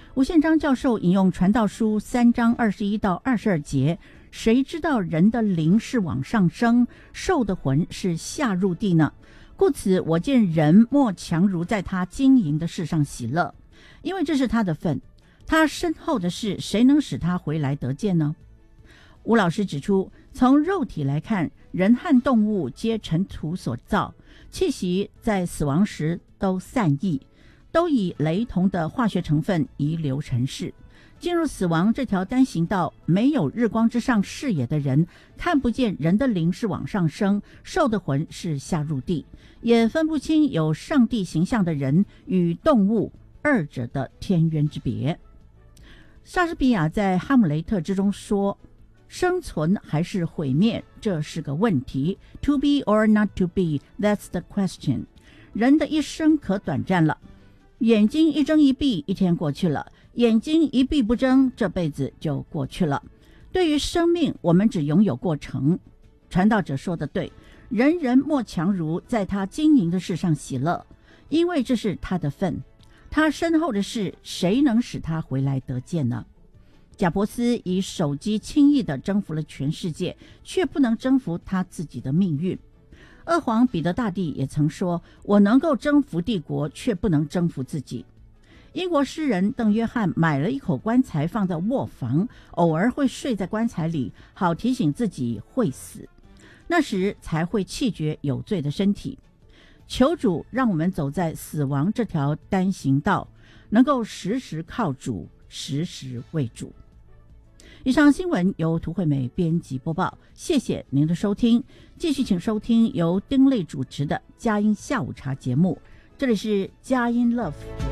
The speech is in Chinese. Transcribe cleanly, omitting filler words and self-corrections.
吴宪章教授引用传道书3章21到22节，谁知道人的灵是往上升，兽的魂是下入地呢？故此我见人莫强如在他经营的事上喜乐，因为这是他的份。他身后的事，谁能使他回来得见呢？吴老师指出，从肉体来看，人和动物皆尘土所造，气息在死亡时都散逸，都以雷同的化学成分遗留尘世。进入死亡这条单行道，没有日光之上视野的人，看不见人的灵是往上升，兽的魂是下入地，也分不清有上帝形象的人与动物二者的天渊之别。莎士比亚在《哈姆雷特》之中说，生存还是毁灭，这是个问题。 To be or not to be, that's the question。 人的一生可短暂了，眼睛一睁一闭，一天过去了；眼睛一闭不睁，这辈子就过去了。对于生命，我们只拥有过程。传道者说的对，人人莫强如在他经营的事上喜乐，因为这是他的份。他身后的事，谁能使他回来得见呢？贾伯斯以手机轻易地征服了全世界，却不能征服他自己的命运。二皇彼得大帝也曾说，我能够征服帝国，却不能征服自己。英国诗人邓约翰买了一口棺材放在卧房，偶尔会睡在棺材里，好提醒自己会死，那时才会气绝有罪的身体。求主让我们走在死亡这条单行道，能够时时靠主，时时为主。以上新闻由涂惠美编辑播报，谢谢您的收听。继续请收听由丁类主持的佳音下午茶节目，这里是佳音 Love。